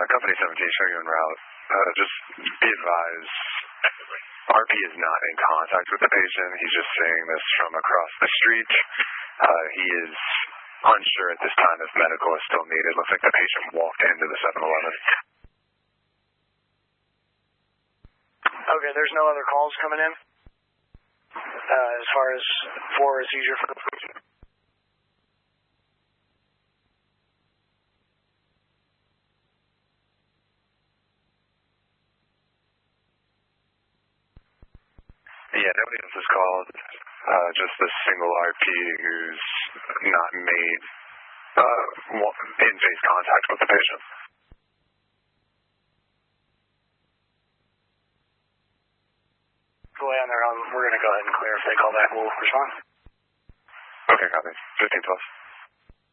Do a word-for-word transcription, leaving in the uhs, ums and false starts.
Company seventeen, showing you en route. Uh, just be advised, R P is not in contact with the patient. He's just seeing this from across the street. Uh, he is unsure at this time if medical is still needed. Looks like the patient walked into the seven eleven. Okay, there's no other calls coming in? Uh, as far as for a seizure for the patient? Yeah, nobody else has called. Uh, just the single R P who's not made uh, in-face contact with the patient. Go away on their own. We're going to go ahead and clear. If they call back, we'll respond. Okay, copy. fifteen plus.